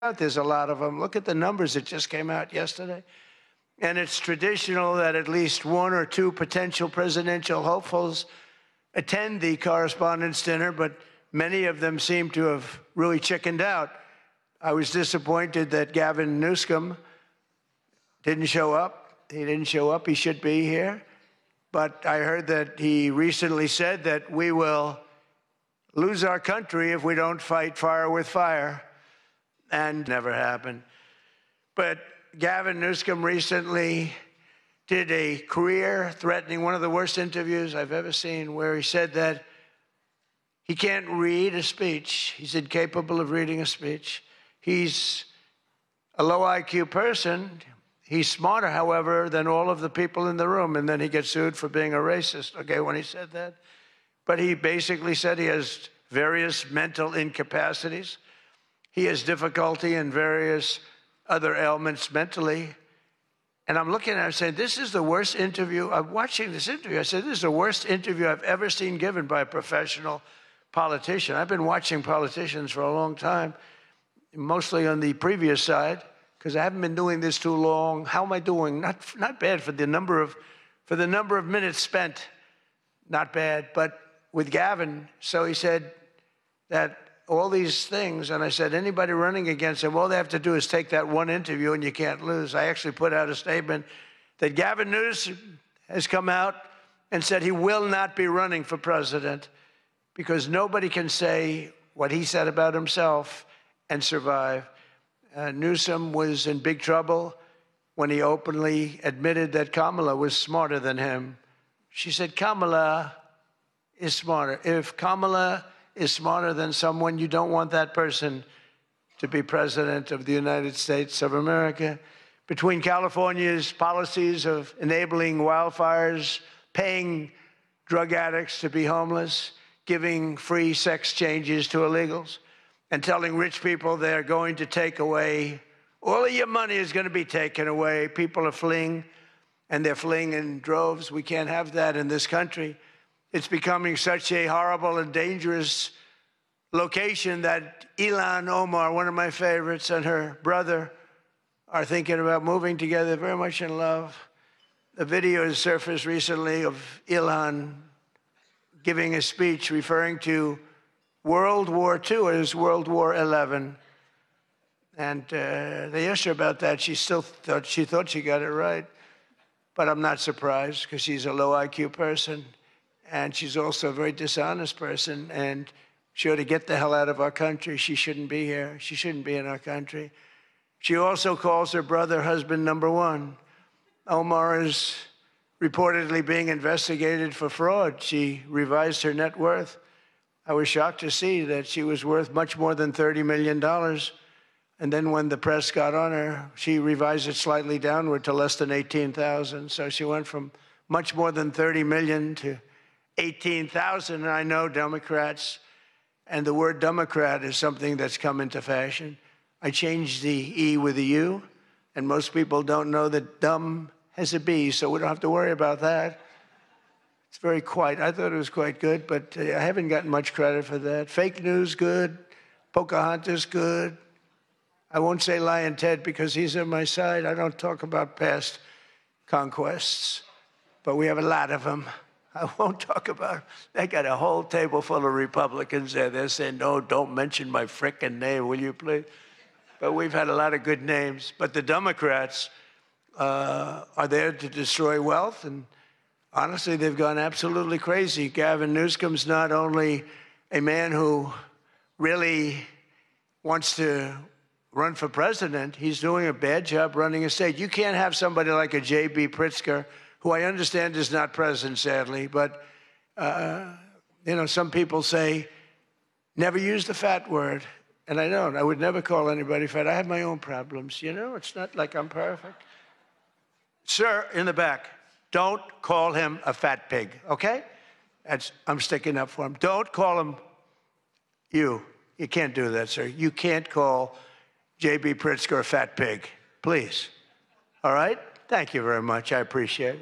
There's a lot of them. Look at the numbers that just came out yesterday. And it's traditional that at least one or two potential presidential hopefuls attend the Correspondents' Dinner, but many of them seem to have really chickened out. I was disappointed that Gavin Newsom didn't show up. He didn't show up. He should be here. But I heard that he recently said that we will lose our country if we don't fight fire with fire. And never happened. But Gavin Newsom recently did a career-threatening, one of the worst interviews I've ever seen, where he said that he can't read a speech. He's incapable of reading a speech. He's a low IQ person. He's smarter, however, than all of the people in the room. And then he gets sued for being a racist, okay, when he said that. But he basically said he has various mental incapacities. He has difficulty in various other ailments mentally. And I'm looking at him saying, this is the worst interview. I'm watching this interview. I said, this is the worst interview I've ever seen given by a professional politician. I've been watching politicians for a long time, mostly on the previous side, because I haven't been doing this too long. How am I doing? Not bad for the number of minutes spent. Not bad. But with Gavin, so he said that all these things, and I said, anybody running against him, all they have to do is take that one interview and you can't lose. I actually put out a statement that Gavin Newsom has come out and said he will not be running for president because nobody can say what he said about himself and survive. Newsom was in big trouble when he openly admitted that Kamala was smarter than him. She said, Kamala is smarter. If Kamala is smarter than someone, you don't want that person to be president of the United States of America. Between California's policies of enabling wildfires, paying drug addicts to be homeless, giving free sex changes to illegals, and telling rich people they're going to take away, all of your money is going to be taken away. People are fleeing, and they're fleeing in droves. We can't have that in this country. It's becoming such a horrible and dangerous location that Ilhan Omar, one of my favorites, and her brother are thinking about moving together, very much in love. A video has surfaced recently of Ilhan giving a speech referring to World War II as World War XI. And they asked her about that. She thought she got it right. But I'm not surprised because she's a low IQ person. And she's also a very dishonest person, and she ought to get the hell out of our country. She shouldn't be here. She shouldn't be in our country. She also calls her brother husband number one. Omar is reportedly being investigated for fraud. She revised her net worth. I was shocked to see that she was worth much more than $30 million. And then when the press got on her, she revised it slightly downward to less than $18,000. So she went from much more than $30 million to $18,000. And I know Democrats, and the word Democrat is something that's come into fashion. I changed the E with a U, and most people don't know that dumb has a B, so we don't have to worry about that. It's very quiet. I thought it was quite good, but I haven't gotten much credit for that. Fake news, good. Pocahontas, good. I won't say Lion Ted because he's on my side. I don't talk about past conquests, but we have a lot of them. I won't talk about. They got a whole table full of Republicans there. They're saying, no, don't mention my frickin' name, will you please? But we've had a lot of good names. But the Democrats are there to destroy wealth. And honestly, they've gone absolutely crazy. Gavin Newsom's not only a man who really wants to run for president, he's doing a bad job running a state. You can't have somebody like a J.B. Pritzker, who I understand is not present, sadly, but, some people say, never use the fat word. And I don't. I would never call anybody fat. I have my own problems, It's not like I'm perfect. Sir, in the back, don't call him a fat pig, okay? I'm sticking up for him. Don't call him you. You can't do that, sir. You can't call J.B. Pritzker a fat pig, please. All right? Thank you very much. I appreciate it.